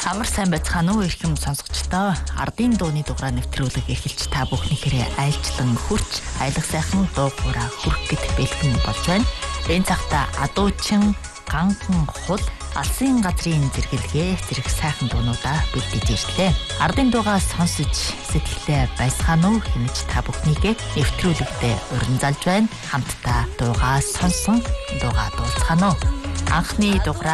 Амар сайн байцгаана уу эрхэм сонсогчдоо. Ардын дууны дугаараа нэвтрүүлэг эхэлж та бүхнийхээ айлчлан хурц айлах сайхан дуугаараа хүрэх гэд бэлгэн болж байна. Энэ цагта адуучин ганхан хул алсын газрын зэрэглэгээ зэрэг сайхан дуунуудаа бэлдэж ирлээ. Ардын дуугаа сонсож сэтгэлээ байсгаана уу хэмэж та бүхнийгээ нэвтрүүлэгтээ уран залж байна. Хамтдаа дуугаа сонсон дуугаа дуулцгаана уу. Анхны дугаараа